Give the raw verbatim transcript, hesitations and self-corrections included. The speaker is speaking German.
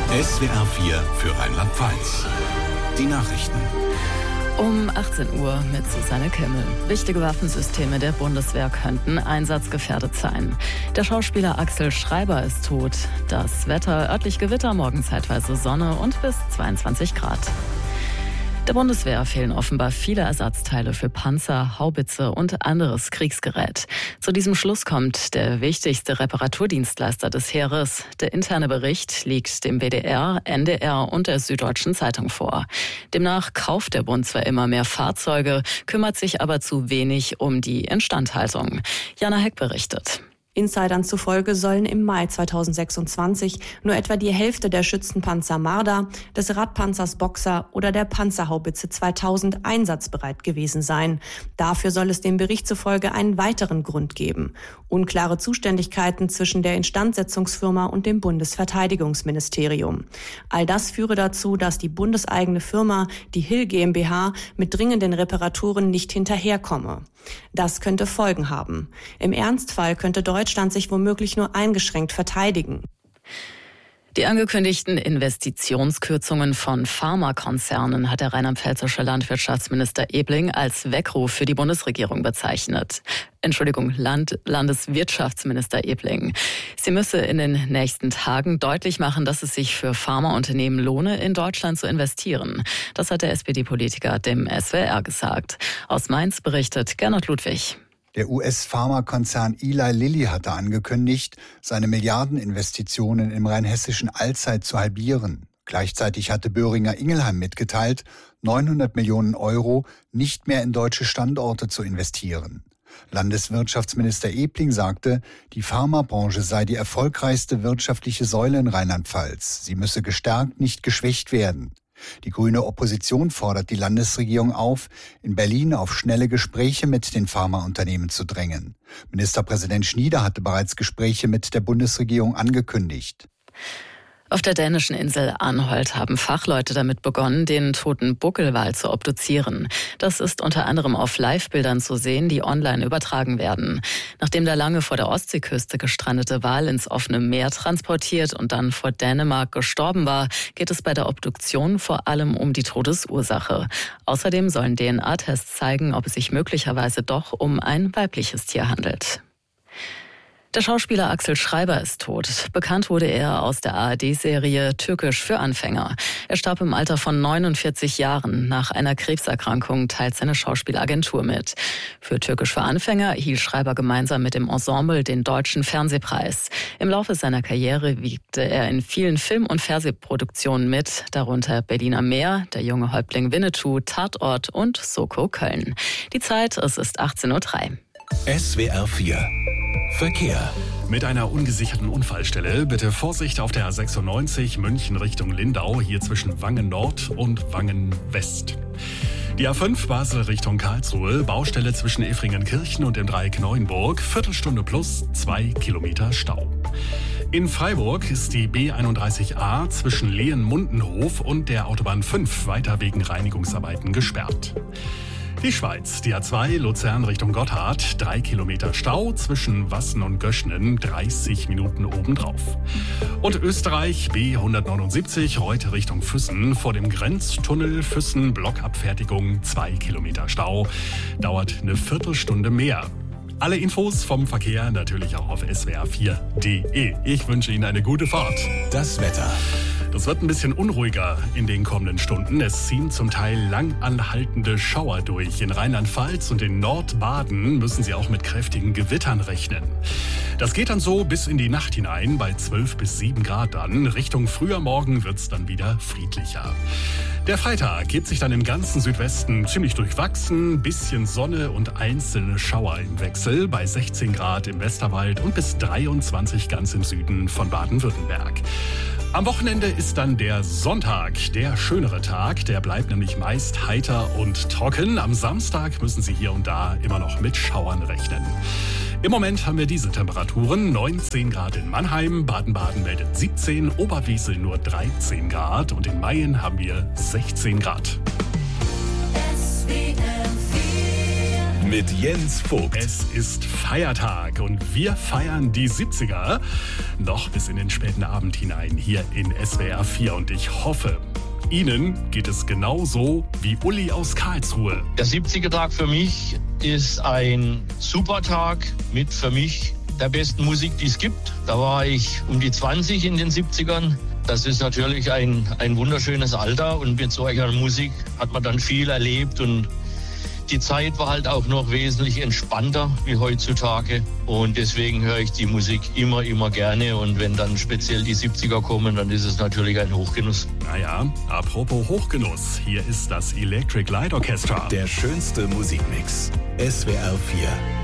S W R vier für Rheinland-Pfalz. Die Nachrichten. Um achtzehn Uhr mit Susanne Kimmel. Wichtige Waffensysteme der Bundeswehr könnten einsatzgefährdet sein. Der Schauspieler Axel Schreiber ist tot. Das Wetter: örtlich Gewitter, morgen zeitweise Sonne und bis zweiundzwanzig Grad. Der Bundeswehr fehlen offenbar viele Ersatzteile für Panzer, Haubitze und anderes Kriegsgerät. Zu diesem Schluss kommt der wichtigste Reparaturdienstleister des Heeres. Der interne Bericht liegt dem W D R, N D R und der Süddeutschen Zeitung vor. Demnach kauft der Bund zwar immer mehr Fahrzeuge, kümmert sich aber zu wenig um die Instandhaltung. Jana Heck berichtet. Insidern zufolge sollen im Mai zweitausendsechsundzwanzig nur etwa die Hälfte der Schützenpanzer Marder, des Radpanzers Boxer oder der Panzerhaubitze zweitausend einsatzbereit gewesen sein. Dafür soll es dem Bericht zufolge einen weiteren Grund geben: unklare Zuständigkeiten zwischen der Instandsetzungsfirma und dem Bundesverteidigungsministerium. All das führe dazu, dass die bundeseigene Firma, die Hill GmbH, mit dringenden Reparaturen nicht hinterherkomme. Das könnte Folgen haben. Im Ernstfall könnte Deutschland sich womöglich nur eingeschränkt verteidigen. Die angekündigten Investitionskürzungen von Pharmakonzernen hat der rheinland-pfälzische Landwirtschaftsminister Ebling als Weckruf für die Bundesregierung bezeichnet. Entschuldigung, Land, Landeswirtschaftsminister Ebling. Sie müsse in den nächsten Tagen deutlich machen, dass es sich für Pharmaunternehmen lohne, in Deutschland zu investieren. Das hat der S P D-Politiker dem S W R gesagt. Aus Mainz berichtet Gernot Ludwig. Der U S-Pharmakonzern Eli Lilly hatte angekündigt, seine Milliardeninvestitionen im rheinhessischen Alzey zu halbieren. Gleichzeitig hatte Boehringer Ingelheim mitgeteilt, neunhundert Millionen Euro nicht mehr in deutsche Standorte zu investieren. Landeswirtschaftsminister Ebling sagte, die Pharmabranche sei die erfolgreichste wirtschaftliche Säule in Rheinland-Pfalz. Sie müsse gestärkt, nicht geschwächt werden. Die grüne Opposition fordert die Landesregierung auf, in Berlin auf schnelle Gespräche mit den Pharmaunternehmen zu drängen. Ministerpräsident Schnieder hatte bereits Gespräche mit der Bundesregierung angekündigt. Auf der dänischen Insel Anholt haben Fachleute damit begonnen, den toten Buckelwal zu obduzieren. Das ist unter anderem auf Live-Bildern zu sehen, die online übertragen werden. Nachdem der lange vor der Ostseeküste gestrandete Wal ins offene Meer transportiert und dann vor Dänemark gestorben war, geht es bei der Obduktion vor allem um die Todesursache. Außerdem sollen D N A-Tests zeigen, ob es sich möglicherweise doch um ein weibliches Tier handelt. Der Schauspieler Axel Schreiber ist tot. Bekannt wurde er aus der A R D-Serie Türkisch für Anfänger. Er starb im Alter von neunundvierzig Jahren. Nach einer Krebserkrankung teilt seine Schauspielagentur mit. Für Türkisch für Anfänger erhielt Schreiber gemeinsam mit dem Ensemble den Deutschen Fernsehpreis. Im Laufe seiner Karriere wirkte er in vielen Film- und Fernsehproduktionen mit, darunter Berliner Meer, Der junge Häuptling Winnetou, Tatort und Soko Köln. Die Zeit, es ist achtzehn Uhr drei. S W R vier Verkehr. Mit einer ungesicherten Unfallstelle bitte Vorsicht auf der A sechsundneunzig München Richtung Lindau, hier zwischen Wangen Nord und Wangen West. Die A fünf Basel Richtung Karlsruhe, Baustelle zwischen Effringenkirchen und dem Dreieck Neuenburg, Viertelstunde plus zwei Kilometer Stau. In Freiburg ist die B einunddreißig A zwischen Lehen-Mundenhof und der Autobahn fünf weiter wegen Reinigungsarbeiten gesperrt. Die Schweiz, die A zwei Luzern Richtung Gotthard, drei Kilometer Stau zwischen Wassen und Göschnen, dreißig Minuten obendrauf. Und Österreich, B hundertneunundsiebzig Reute Richtung Füssen, vor dem Grenztunnel Füssen Blockabfertigung, zwei Kilometer Stau, dauert eine Viertelstunde mehr. Alle Infos vom Verkehr natürlich auch auf S W R vier Punkt de. Ich wünsche Ihnen eine gute Fahrt. Das Wetter. Das wird ein bisschen unruhiger in den kommenden Stunden. Es ziehen zum Teil lang anhaltende Schauer durch. In Rheinland-Pfalz und in Nordbaden müssen Sie auch mit kräftigen Gewittern rechnen. Das geht dann so bis in die Nacht hinein, bei zwölf bis sieben Grad dann. Richtung früher Morgen wird es dann wieder friedlicher. Der Freitag gibt sich dann im ganzen Südwesten ziemlich durchwachsen. Bisschen Sonne und einzelne Schauer im Wechsel bei sechzehn Grad im Westerwald und bis dreiundzwanzig ganz im Süden von Baden-Württemberg. Am Wochenende ist dann der Sonntag, der schönere Tag. Der bleibt nämlich meist heiter und trocken. Am Samstag müssen Sie hier und da immer noch mit Schauern rechnen. Im Moment haben wir diese Temperaturen: neunzehn Grad in Mannheim, Baden-Baden meldet siebzehn, Oberwiesel nur dreizehn Grad und in Mayen haben wir sechzehn Grad. mit Jens Vogt. Es ist Feiertag und wir feiern die siebziger noch bis in den späten Abend hinein hier in S W R vier. Und ich hoffe, Ihnen geht es genauso wie Uli aus Karlsruhe. Der siebziger-Tag für mich ist ein super Tag mit für mich der besten Musik, die es gibt. Da war ich um die zwanzig in den siebzigern. Das ist natürlich ein, ein wunderschönes Alter und mit solcher Musik hat man dann viel erlebt und die Zeit war halt auch noch wesentlich entspannter wie heutzutage und deswegen höre ich die Musik immer, immer gerne und wenn dann speziell die siebziger kommen, dann ist es natürlich ein Hochgenuss. Naja, apropos Hochgenuss, hier ist das Electric Light Orchestra. Der schönste Musikmix. S W R vier.